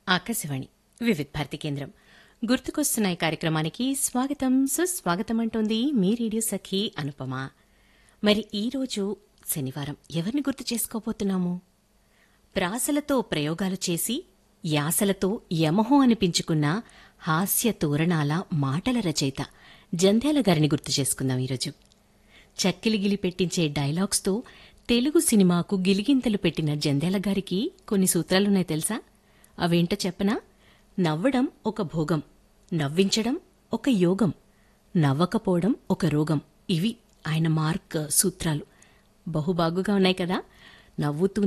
ఆకాశవాణి వివిధ భారతి కేంద్రం గుర్తుకొస్తున్నాయి కార్యక్రమానికి స్వాగతం సుస్వాగతం అంటోంది మీ రేడియో సఖి అనుపమ. మరి ఈరోజు శనివారం ఎవరిని గుర్తు చేసుకోబోతున్నాము? ప్రాసలతో ప్రయోగాలు చేసి యాసలతో యమహో అనిపించుకున్న హాస్య తోరణాల మాటల రచయిత జంధ్యాల గారిని గుర్తు చేసుకుందాం ఈరోజు. చక్కిలిగిలి పెట్టించే డైలాగ్స్తో తెలుగు సినిమాకు గిలిగింతలు పెట్టిన జంధ్యాల గారికి కొన్ని సూత్రాలున్నాయి తెలుసా? అవేంటో చెప్పనా? నవ్వడం ఒక భోగం, నవ్వించడం ఒక యోగం, నవ్వకపోవడం ఒక రోగం. ఇవి ఆయన మార్క్ సూత్రాలు. బహుబాగుగా ఉన్నాయి కదా. నవ్వుతూ